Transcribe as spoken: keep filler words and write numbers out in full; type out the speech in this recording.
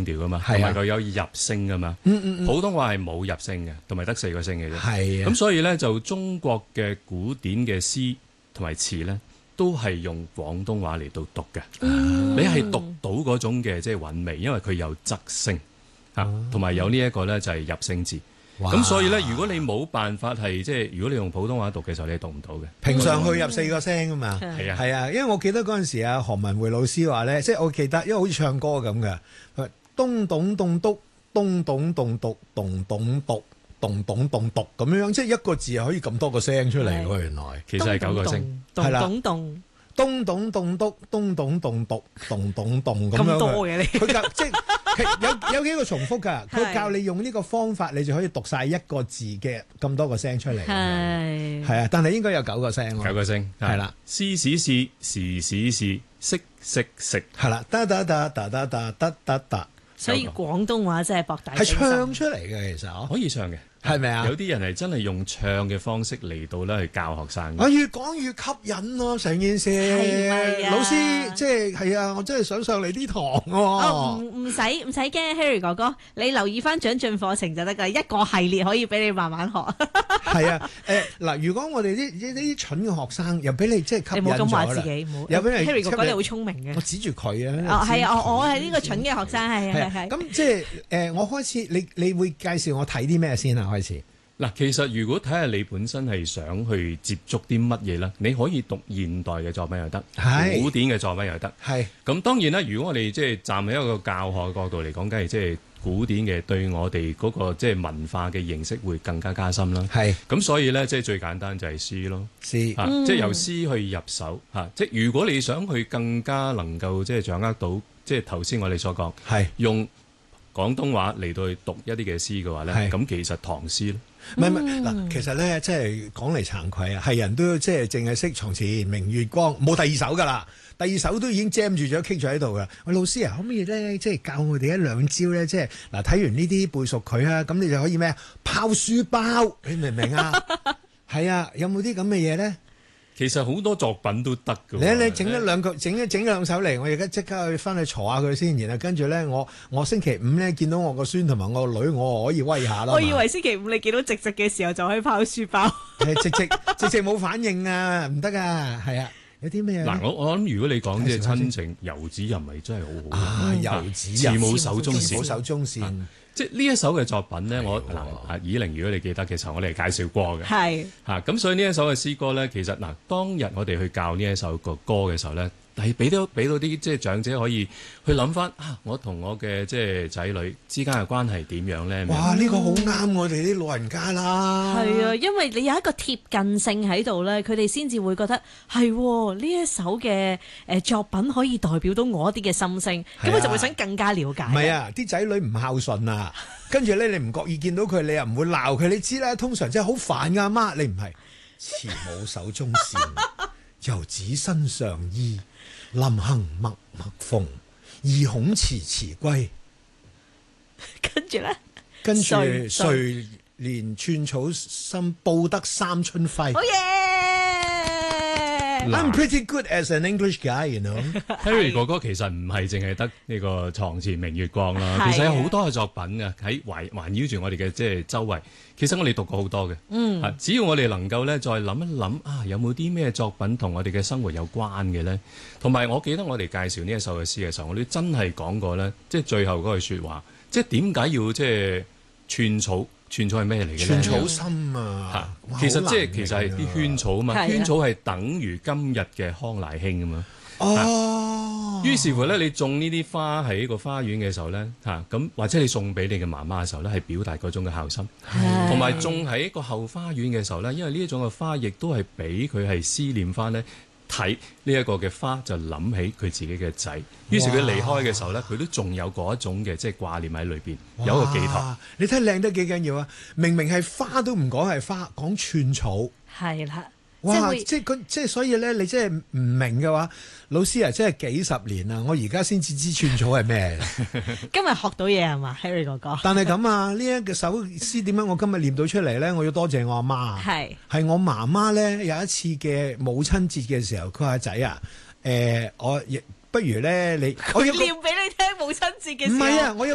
調噶嘛，同埋佢有入聲噶嘛。嗯嗯嗯普通話係冇入聲嘅，同埋得四個聲嘅啫。係啊。咁所以咧，就中國嘅古典嘅詩同埋詞咧，都係用廣東話嚟到讀嘅。嗯、你係讀到嗰種嘅即係韻味，因為佢有側聲嚇，同埋、嗯、有呢一個咧就係入聲字。咁所以咧，如果你冇辦法係即係，如果你用普通話讀嘅時候，你係讀唔到嘅。平常去入四個聲啊嘛，係啊，係啊，因為我記得嗰陣時啊，何文匯老師話咧，即係我記得，因為好似唱歌咁嘅，咚咚咚篤，咚咚咚篤，咚咚篤，咚咚咚篤咁樣，即係一個字可以咁多個聲出嚟喎，原來其實係九個聲，係啦。咚咚咚篤，咚咚咚篤，咚咚咚咁樣咁多嘅你，佢教即係有有幾個重複㗎。佢教你用呢個方法，你就可以讀晒一個字嘅咁多個聲出嚟。係係啊，但係應該有九個聲。九個聲係啦，詩史試時史試識識識係啦，得得得得得得得得得。所以廣東話真係博大精深，係唱出嚟嘅，其實可以唱嘅。係咪啊？有啲人係真係用唱嘅方式嚟到咧去教學生。我越講越吸引咯，成件事。係啊，老師即係係啊，我真係想上嚟啲堂喎。哦，唔唔使唔使驚 ，Harry 哥哥，你留意翻長進課程就得㗎，一個系列可以俾你慢慢學。係啊，誒嗱，如果我哋啲呢啲蠢嘅學生又俾你即係吸引咗啦，你冇咁話自己，冇。又俾你 Harry 哥哥你好聰明嘅。我指住佢啊。哦，係啊，我我係呢個蠢嘅學生，係係係。咁即係誒，我開始你你會介紹我睇啲咩先啊？嗱，其實如果睇下你本身係想去接觸啲乜嘢咧，你可以讀現代嘅作品又得，是古典嘅作品又得。係咁是當然啦，如果我哋即係站喺一個教學角度嚟講，梗係即係古典嘅對我哋嗰個即係文化嘅認識會更加加深啦。係咁是所以咧，即係最簡單就係詩咯，詩啊，嗯、即係由詩去入手嚇。即係如果你想去更加能夠即係掌握到，即係頭先我哋所講係是用廣東話嚟到去讀一啲嘅詩嘅話咧，咁是其實唐詩咯。唔係唔係嗱，其實咧即係講嚟慚愧啊，係人都即係淨係識床前明月光，冇第二首噶啦，第二首都已經 jam 住咗棘咗喺度噶。喂，老師啊，可唔可以咧即係教我哋一兩招咧？即係嗱，睇完呢啲背熟佢啊，咁你就可以咩拋書包，你明唔明啊？係啊，有冇啲咁嘅嘢咧？其實好多作品都得㗎。你你整一兩個，整一整兩首嚟，我而家即刻去翻去坐下佢先，然後跟住咧，我我星期五咧見到我個孫同埋我個女，我可以威下啦。我以為星期五你見到直直嘅時候就可以拋書包。直直直直冇反應啊，唔得啊，係啊，有啲咩？嗱，我我諗如果你講即係親情，遊子吟咪真係好好啊，遊子吟，慈母手中線，慈母手中線。即係呢一首嘅作品咧，我嗱啊以玲，如果你記得嘅時候，我哋係介紹過嘅。係嚇咁，所以呢一首嘅詩歌咧，其實嗱，當日我哋去教呢一首個歌嘅時候咧，係俾到俾到啲即係長者可以去諗翻啊，我同我嘅即係仔女之間嘅關係點樣咧？哇！呢個好啱我哋啲老人家啦。係啊，因為你有一個貼近性喺度咧，佢哋先至會覺得係呢一首嘅誒作品可以代表到我一啲嘅心聲，咁佢就會想更加了解。唔係啊，啲仔女唔孝順啊！跟住咧，你唔覺意見到佢，你又唔會鬧佢。你知啦，通常真係好煩噶，阿媽，你唔係慈母手中線，遊子身上衣，臨行默默縫，意恐遲遲歸。跟住咧，跟住誰憐寸草心，報得三春暉。好嘢！I'm pretty good as an English guy, you know. Harry 哥哥其實唔係淨係得呢個床前明月光啦，其實有好多嘅作品嘅喺環環繞住我哋嘅即係周圍。其實我哋讀過好多嘅，嗯，只要我哋能夠咧再諗一諗啊，有冇啲咩作品同我哋嘅生活有關嘅咧？同埋我記得我哋介紹呢一首嘅詩嘅時候，我哋真係講過咧，即係最後嗰句説話，即係點解要即係寸草？寸草係咩嚟嘅咧？寸草心啊！其實即係其實係啲萱草啊嘛，萱草係等於今日嘅康乃馨啊嘛。哦，於是乎咧，你種呢啲花喺個花園嘅時候咧，嚇咁或者你送俾你嘅媽媽嘅時候咧，係表達嗰種嘅孝心，同埋種喺個後花園嘅時候咧，因為呢一種嘅花亦都係俾佢係思念翻咧。睇呢一個嘅花就諗起佢自己嘅仔，於是佢離開嘅時候咧，佢都仲有嗰一種嘅即係掛念喺裏邊，有一個寄託。你睇靚得幾緊要啊！明明係花都唔講係花，講寸草。係啦。哇！即係佢即係所以咧，你即係唔明嘅話，老師啊，即係幾十年啦，我而家先至知寸草係咩。今日學到嘢係嘛 ，Harry 哥哥。但係咁啊，呢一個首詩點解我今日念到出嚟咧？我要多謝我阿媽。係係我媽媽咧，有一次嘅母親節嘅時候，佢話仔啊，誒、呃、我亦。不如咧，你我要念俾你聽母親節嘅時候。唔係啊，我有